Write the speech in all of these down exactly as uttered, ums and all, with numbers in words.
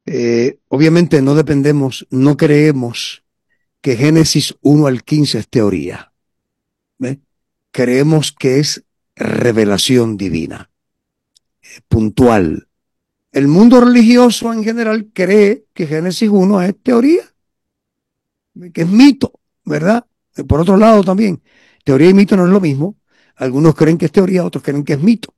Eh, obviamente no dependemos, no creemos que Génesis uno al quince es teoría. ¿Ve? Creemos que es revelación divina, puntual. El mundo religioso en general cree que Génesis uno es teoría, que es mito, ¿verdad? Por otro lado también, teoría y mito no es lo mismo. Algunos creen que es teoría, otros creen que es mito.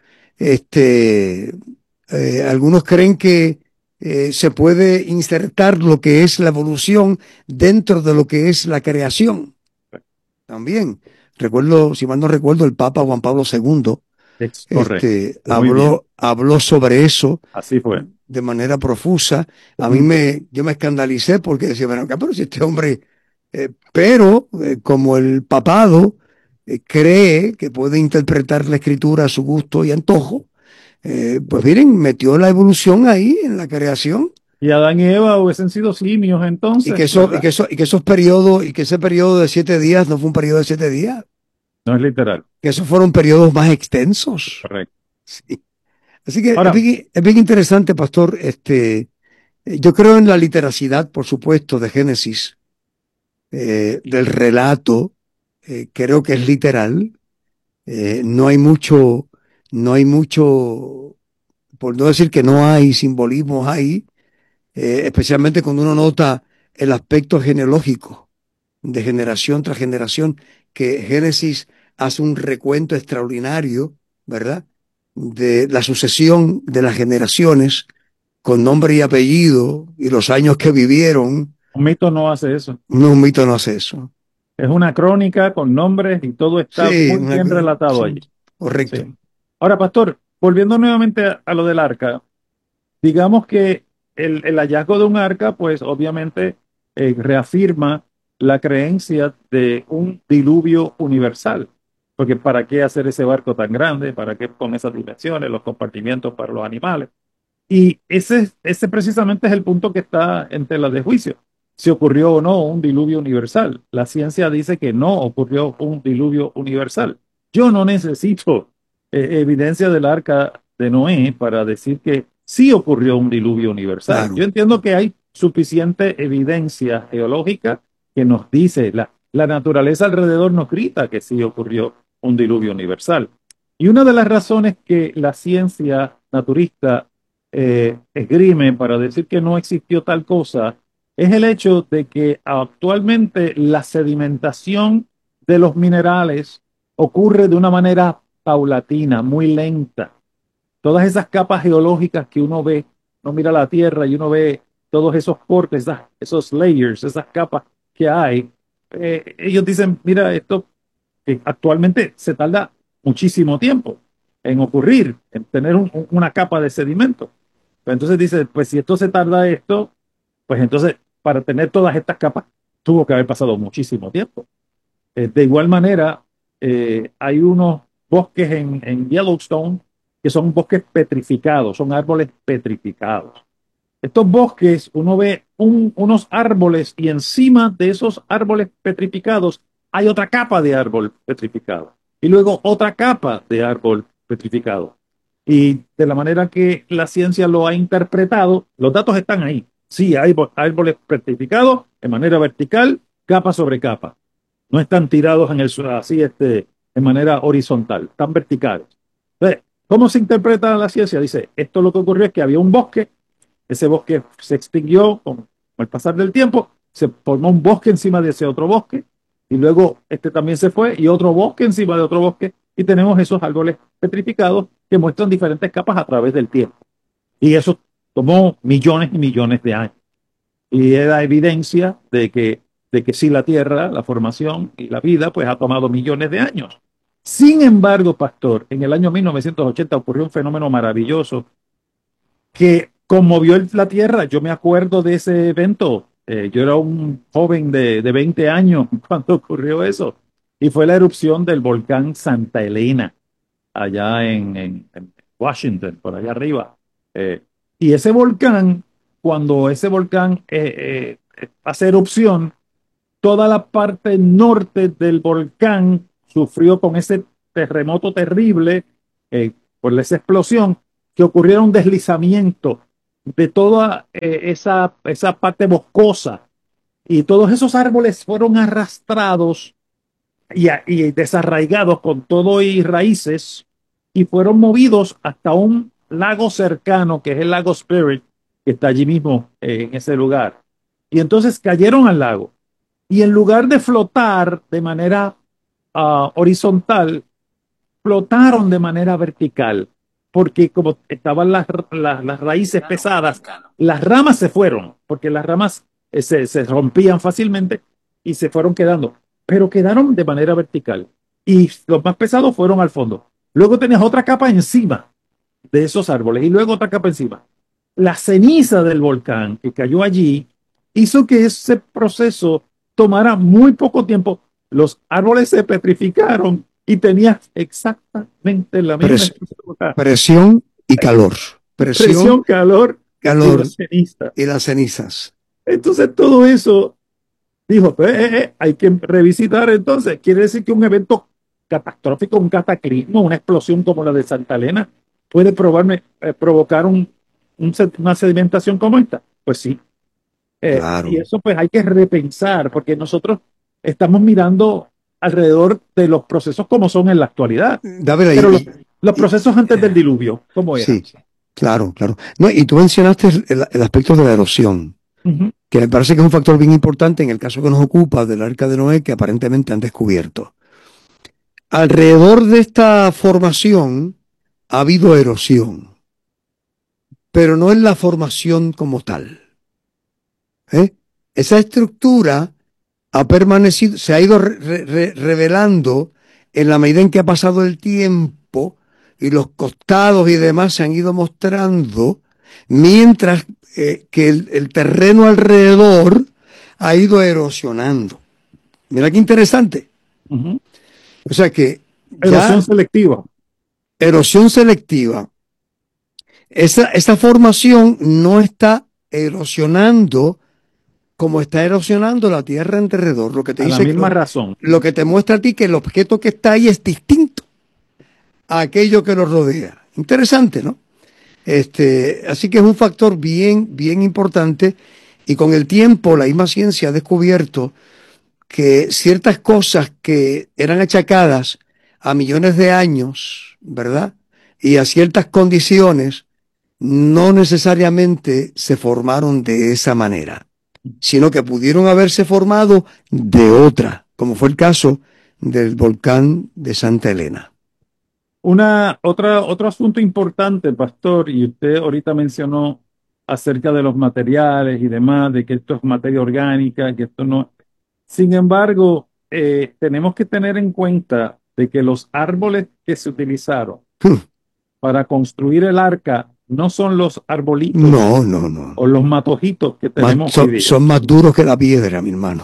Este, eh, algunos creen que eh, se puede insertar lo que es la evolución dentro de lo que es la creación. También, recuerdo, si mal no recuerdo, el Papa Juan Pablo segundo Es correcto. este, Muy bien. habló, habló sobre eso Así fue. de manera profusa. A mí Un- me, yo me escandalicé porque decía, bueno, acá, pero si este hombre, eh, pero eh, como el papado eh, cree que puede interpretar la escritura a su gusto y antojo, eh, pues miren, metió la evolución ahí en la creación Y Adán y Eva hubiesen sido simios y que entonces, eso, y que ¿verdad? eso, y que esos periodos, y que ese periodo de siete días no fue un periodo de siete días, No es literal. que esos fueron periodos más extensos. Correcto. Sí. Así que es Ahora, bien, es bien interesante, pastor. Este, yo creo en la literacidad, por supuesto, de Génesis, eh, del relato. Eh, creo que es literal. Eh, no hay mucho, no hay mucho, por no decir que no hay simbolismos ahí, eh, especialmente cuando uno nota el aspecto genealógico de generación tras generación, que Génesis hace un recuento extraordinario, ¿verdad? De la sucesión de las generaciones con nombre y apellido y los años que vivieron. un mito no hace eso. No, un mito no hace eso. Es una crónica con nombres y todo está Sí, muy una, bien relatado sí, allí. correcto. Sí. Ahora, pastor, volviendo nuevamente a, a lo del arca, digamos que el, el hallazgo de un arca, pues obviamente eh, reafirma la creencia de un diluvio universal. Porque ¿para qué hacer ese barco tan grande? ¿Para qué con esas dimensiones, los compartimientos para los animales? Y ese, ese precisamente es el punto que está en tela de juicio. Si ocurrió o no un diluvio universal. La ciencia dice que no ocurrió un diluvio universal. Yo no necesito eh, evidencia del arca de Noé para decir que sí ocurrió un diluvio universal. Yo Claro. entiendo que hay suficiente evidencia geológica que nos dice la, la naturaleza alrededor nos grita que sí ocurrió un diluvio universal. Y una de las razones que la ciencia naturista eh, esgrime para decir que no existió tal cosa es el hecho de que actualmente la sedimentación de los minerales ocurre de una manera paulatina, muy lenta. Todas esas capas geológicas que uno ve, uno mira la Tierra y uno ve todos esos cortes, esas- esos layers, esas capas que hay, eh, ellos dicen, mira, esto que actualmente se tarda muchísimo tiempo en ocurrir, en tener un- un- una capa de sedimento. Pero entonces dice, pues si esto se tarda esto, pues entonces para tener todas estas capas tuvo que haber pasado muchísimo tiempo. Eh, de igual manera, eh, hay unos bosques en, en Yellowstone que son bosques petrificados, son árboles petrificados. Estos bosques, uno ve un- unos árboles y encima de esos árboles petrificados hay otra capa de árbol petrificado y luego otra capa de árbol petrificado. Y de la manera que la ciencia lo ha interpretado, los datos están ahí. Sí, hay bo- árboles petrificados de manera vertical, capa sobre capa. No están tirados en el suelo así, este, de manera horizontal, están verticales. Entonces, ¿cómo se interpreta la ciencia? Dice, esto lo que ocurrió es que había un bosque, ese bosque se extinguió con el pasar del tiempo, se formó un bosque encima de ese otro bosque, y luego este también se fue, y otro bosque encima de otro bosque, y tenemos esos árboles petrificados que muestran diferentes capas a través del tiempo. Y eso tomó millones y millones de años. Y era evidencia de que, de que sí la Tierra, la formación y la vida, pues ha tomado millones de años. Sin embargo, pastor, en el año mil novecientos ochenta ocurrió un fenómeno maravilloso que conmovió el- la tierra. Yo me acuerdo de ese evento. Eh, yo era un joven de, de veinte años cuando ocurrió eso. Y fue la erupción del volcán Santa Elena, allá en, en- en Washington, por allá arriba. Eh, y ese volcán, cuando ese volcán eh, eh, hace erupción, toda la parte norte del volcán sufrió con ese terremoto terrible, eh, por esa explosión, que ocurriera un deslizamiento de toda eh, esa, esa parte boscosa. Y todos esos árboles fueron arrastrados y, a- y desarraigados con todo y raíces y fueron movidos hasta un lago cercano, que es el lago Spirit, que está allí mismo eh, en ese lugar. Y entonces cayeron al lago. Y en lugar de flotar de manera ah, horizontal, flotaron de manera vertical, porque como estaban las, las, las raíces pesadas, las ramas se fueron, porque las ramas eh, se, se rompían fácilmente y se fueron quedando, pero quedaron de manera vertical. Y los más pesados fueron al fondo. Luego tenías otra capa encima de esos árboles y luego otra capa encima. La ceniza del volcán que cayó allí hizo que ese proceso tomara muy poco tiempo. Los árboles se petrificaron y tenías exactamente la misma Pres- estructura. presión y calor. Presión, Presión, calor y la calor ceniza. y las cenizas. Entonces todo eso dijo, eh, eh, eh, hay que revisitar entonces. Quiere decir que un evento catastrófico, un cataclismo, una explosión como la de Santa Elena, puede probarme, eh, provocar un, un una sedimentación como esta. Pues sí. Eh, y Claro. eso pues hay que repensar, porque nosotros estamos mirando alrededor de los procesos como son en la actualidad. David, Pero los, y, los y- y- procesos antes del eh, diluvio, ¿cómo eran? sí, claro, claro. No, y tú mencionaste el, el- el aspecto de la erosión, Ujú, que me parece que es un factor bien importante en el caso que nos ocupa del Arca de Noé, que aparentemente han descubierto. Alrededor de esta formación ha habido erosión, pero no en la formación como tal. ¿Eh? Esa estructura ha permanecido, se ha ido re- re- revelando en la medida en que ha pasado el tiempo y los costados y demás se han ido mostrando, mientras eh, que el, el terreno alrededor ha ido erosionando. Mira qué interesante. ujú. O sea que Erosión ya selectiva. erosión selectiva, esa, esa formación no está erosionando como está erosionando la tierra alrededor, lo que te A la dice que misma lo, razón. lo que te muestra a ti que el objeto que está ahí es distinto a aquello que lo rodea. Interesante, ¿no? Este, así que es un factor bien, bien importante y con el tiempo la misma ciencia ha descubierto que ciertas cosas que eran achacadas a millones de años, ¿verdad? Y a ciertas condiciones, no necesariamente se formaron de esa manera, sino que pudieron haberse formado de otra, como fue el caso del volcán de Santa Elena. Una, otra, otro asunto importante, pastor, y usted ahorita mencionó acerca de los materiales y demás, de que esto es materia orgánica, que esto no. Sin embargo, eh, tenemos que tener en cuenta de que los árboles que se utilizaron para construir el arca no son los arbolitos No, no, no. o los matojitos que Más, tenemos hoy son, día. son más duros que la piedra, mi hermano.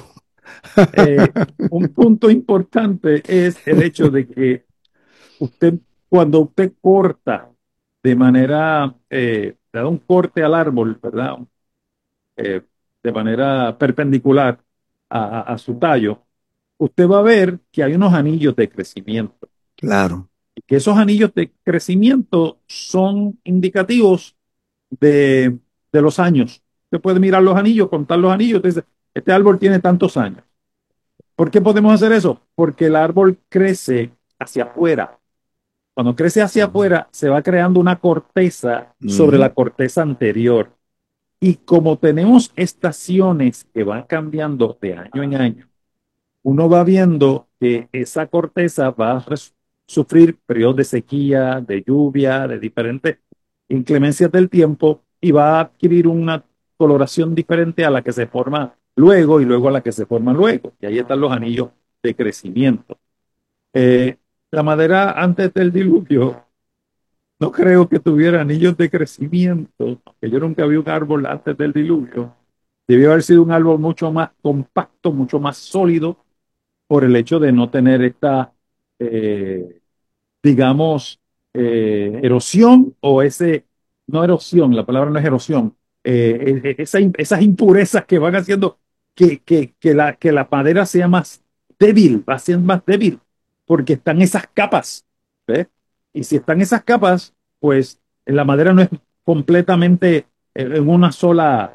Eh, un punto importante es el hecho de que usted, cuando usted corta de manera, eh, le da un corte al árbol, ¿verdad? Eh, de manera perpendicular a, a- a su tallo, usted va a ver que hay unos anillos de crecimiento. Claro. Y que esos anillos de crecimiento son indicativos de, de los años. Usted puede mirar los anillos, contar los anillos, usted dice, este árbol tiene tantos años. ¿Por qué podemos hacer eso? Porque el árbol crece hacia afuera. Cuando crece hacia afuera, se va creando una corteza sobre Ujú. la corteza anterior. Y como tenemos estaciones que van cambiando de año en año, uno va viendo que esa corteza va a res- sufrir periodos de sequía, de lluvia, de diferentes inclemencias del tiempo y va a adquirir una coloración diferente a la que se forma luego y luego a la que se forma luego. Y ahí están los anillos de crecimiento. Eh, la madera antes del diluvio no creo que tuviera anillos de crecimiento, que yo nunca vi un árbol antes del diluvio. Debió haber sido un árbol mucho más compacto, mucho más sólido, por el hecho de no tener esta, eh, digamos, eh, erosión o ese, no erosión, la palabra no es erosión, eh, e- e- esa im- esas impurezas que van haciendo que, que, que la, que la madera sea más débil, va siendo más débil, porque están esas capas, ¿ves? Y si están esas capas, pues la madera no es completamente en una sola